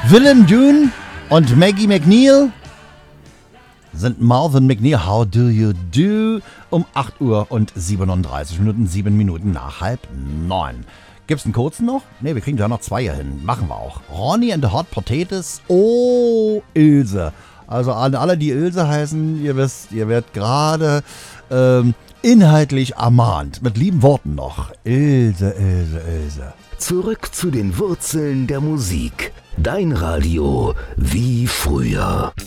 Willem Dune und Maggie McNeil sind Marvin McNeil, How Do You Do, um 8 Uhr und 37 Minuten, 7 Minuten nach 8:30. Gibt's einen kurzen noch? Ne, wir kriegen ja noch 2 hier hin. Machen wir auch. Ronnie and the Hot Potatoes. Oh, Ilse. Also an alle, die Ilse heißen, ihr wisst, ihr werdet gerade inhaltlich ermahnt. Mit lieben Worten noch. Ilse, Ilse, Ilse. Zurück zu den Wurzeln der Musik. Dein Radio wie früher.